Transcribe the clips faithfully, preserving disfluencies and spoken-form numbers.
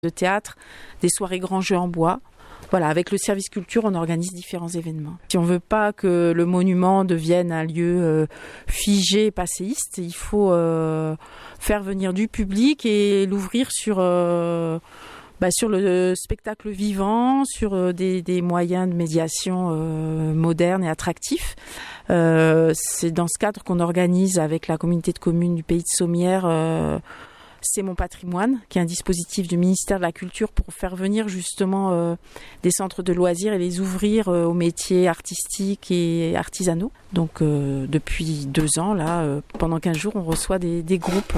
de théâtre, des soirées grands jeux en bois. Voilà, avec le service culture, on organise différents événements. Si on veut pas que le monument devienne un lieu euh, figé, passéiste, il faut euh, faire venir du public et l'ouvrir sur, euh, bah, sur le spectacle vivant, sur euh, des, des moyens de médiation euh, modernes et attractifs. Euh, c'est dans ce cadre qu'on organise avec la communauté de communes du Pays de Sommières euh, C'est mon patrimoine, qui est un dispositif du ministère de la Culture pour faire venir justement euh, des centres de loisirs et les ouvrir euh, aux métiers artistiques et artisanaux. Donc euh, depuis deux ans, là, euh, pendant quinze jours, on reçoit des, des groupes.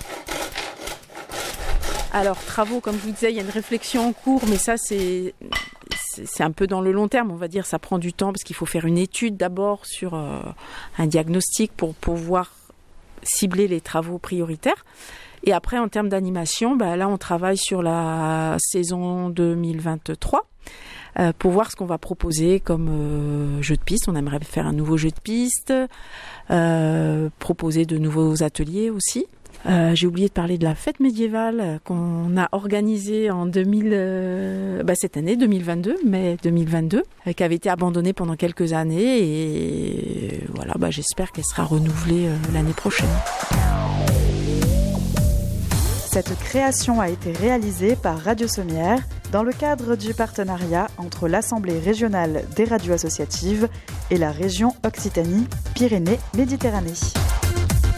Alors, travaux, comme je vous disais, il y a une réflexion en cours, mais ça, c'est, c'est, c'est un peu dans le long terme, on va dire. Ça prend du temps parce qu'il faut faire une étude d'abord sur euh, un diagnostic pour pouvoir cibler les travaux prioritaires. Et après, en termes d'animation, bah, là, on travaille sur la saison deux mille vingt-trois euh, pour voir ce qu'on va proposer comme euh, jeu de piste. On aimerait faire un nouveau jeu de piste, euh, proposer de nouveaux ateliers aussi. Euh, j'ai oublié de parler de la fête médiévale qu'on a organisée en deux mille, euh, bah, cette année, deux mille vingt-deux, mai deux mille vingt-deux, euh, qui avait été abandonnée pendant quelques années. Et voilà, bah, j'espère qu'elle sera renouvelée euh, l'année prochaine. Cette création a été réalisée par Radio Sommières dans le cadre du partenariat entre l'Assemblée régionale des radios associatives et la région Occitanie-Pyrénées-Méditerranée.